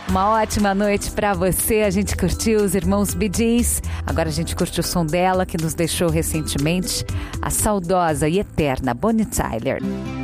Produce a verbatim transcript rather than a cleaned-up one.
Uma ótima noite pra você. A gente curtiu os irmãos Bee Gees. Agora a gente curte o som dela, que nos deixou recentemente, a saudosa e eterna Bonnie Tyler.